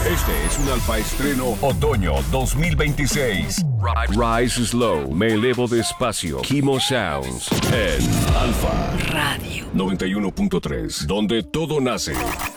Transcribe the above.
Este es un Alfa Estreno Otoño 2026. Rise Slow, me elevo despacio. Kimo Sounds en Alfa Radio 91.3, donde todo nace.